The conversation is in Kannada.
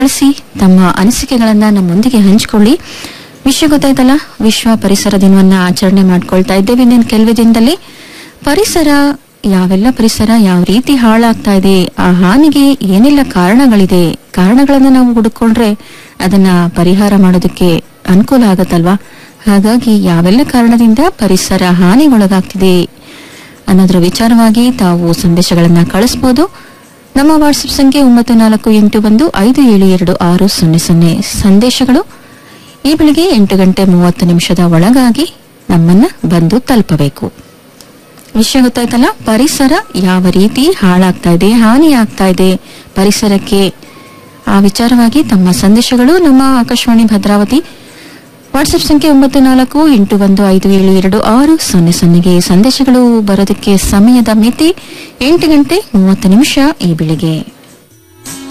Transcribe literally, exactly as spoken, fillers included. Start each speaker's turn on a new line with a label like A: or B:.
A: ಬಳಸಿ ತಮ್ಮ ಅನಿಸಿಕೆಗಳನ್ನ ನಮ್ಮೊಂದಿಗೆ ಹಂಚಿಕೊಳ್ಳಿ. ವಿಷಯ ಗೊತ್ತಾಯ್ತಲ್ಲ, ವಿಶ್ವ ಪರಿಸರ ದಿನವನ್ನ ಆಚರಣೆ ಮಾಡ್ಕೊಳ್ತಾ ಇದ್ದೇವೆ. ಇನ್ನೇನು ಕೆಲವೇ ದಿನದಲ್ಲಿ ಪರಿಸರ, ಯಾವೆಲ್ಲ ಪರಿಸರ ಯಾವ ರೀತಿ ಹಾಳಾಗ್ತಾ ಇದೆ, ಆ ಹಾನಿಗೆ ಏನೆಲ್ಲ ಕಾರಣಗಳಿದೆ, ಕಾರಣಗಳನ್ನ ನಾವು ಹುಡುಕೊಂಡ್ರೆ ಅದನ್ನ ಪರಿಹಾರ ಮಾಡೋದಕ್ಕೆ ಅನುಕೂಲ ಆಗತ್ತಲ್ವಾ. ಹಾಗಾಗಿ ಯಾವೆಲ್ಲ ಕಾರಣದಿಂದ ಪರಿಸರ ಹಾನಿಗೊಳಗಾಗ್ತಿದೆ ಅನ್ನೋದ್ರ ವಿಚಾರವಾಗಿ ತಾವು ಸಂದೇಶಗಳನ್ನ ಕಳಿಸಬಹುದು. ನಮ್ಮ ವಾಟ್ಸ್ಆಪ್ ಸಂಖ್ಯೆ ಒಂಬತ್ತು ನಾಲ್ಕು ಎಂಟು ಒಂದು ಐದು ಏಳು ಎರಡು ಆರು ಸೊನ್ನೆ ಸೊನ್ನೆ. ಸಂದೇಶಗಳು ಈ ಬೆಳಿಗ್ಗೆ ಎಂಟು ಗಂಟೆ ಮೂವತ್ತು ನಿಮಿಷದ ಒಳಗಾಗಿ ನಮ್ಮನ್ನ ಬಂದು ತಲುಪಬೇಕು. ವಿಷಯ ಗೊತ್ತಾಯ್ತಲ್ಲ, ಪರಿಸರ ಯಾವ ರೀತಿ ಹಾಳಾಗ್ತಾ ಇದೆ, ಹಾನಿಯಾಗ್ತಾ ಇದೆ ಪರಿಸರಕ್ಕೆ, ಆ ವಿಚಾರವಾಗಿ ತಮ್ಮ ಸಂದೇಶಗಳು ನಮ್ಮ ಆಕಾಶವಾಣಿ ಭದ್ರಾವತಿ ವಾಟ್ಸ್ಆಪ್ ಸಂಖ್ಯೆ ಒಂಬತ್ತು ನಾಲ್ಕು ಎಂಟು ಒಂದು ಐದು ಏಳು ಎರಡು ಆರು ಸೊನ್ನೆ ಸೊನ್ನೆಗೆ ಸಂದೇಶಗಳು ಬರೋದಕ್ಕೆ ಸಮಯದ ಮಿತಿ ಎಂಟು ಗಂಟೆ ಮೂವತ್ತು ನಿಮಿಷ ಈ ಬೆಳಿಗ್ಗೆ.